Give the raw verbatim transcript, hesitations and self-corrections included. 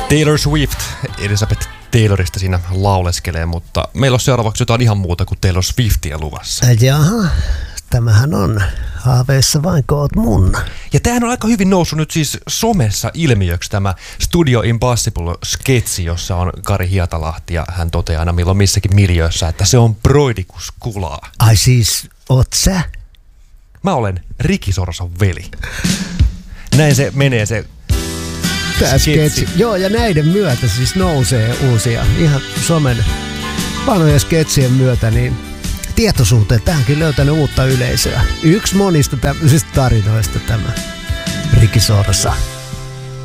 Taylor Swift, Elizabeth Taylorista siinä lauleskelee, mutta meillä on seuraavaksi jotain ihan muuta kuin Taylor Swiftia luvassa. Jaha, tämähän on haaveissa vain koot mun. Ja tämähän on aika hyvin noussut nyt siis somessa ilmiöksi tämä Studio Impossible-sketsi, jossa on Kari Hietalahti ja hän toteaa aina milloin missäkin miljöössä, että se on broidikuskulaa. Ai siis, oot sä? Mä olen Riki Sorsan veli. Näin se menee se Tää sketsi. Joo, ja näiden myötä siis nousee uusia, ihan somen vanhojen sketsien myötä, niin tietoisuuteen tähänkin löytänyt uutta yleisöä. Yksi monista tämmöisistä tarinoista tämä Riki Sorsa.